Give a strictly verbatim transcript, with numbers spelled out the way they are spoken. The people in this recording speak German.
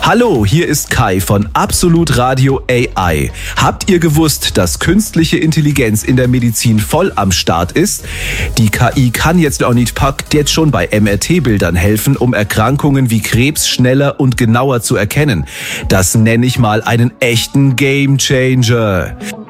Hallo, hier ist Kai von Absolut Radio A I. Habt ihr gewusst, dass künstliche Intelligenz in der Medizin voll am Start ist? Die K I kann jetzt auch nicht packt jetzt schon bei M R T-Bildern helfen, um Erkrankungen wie Krebs schneller und genauer zu erkennen. Das nenne ich mal einen echten Gamechanger.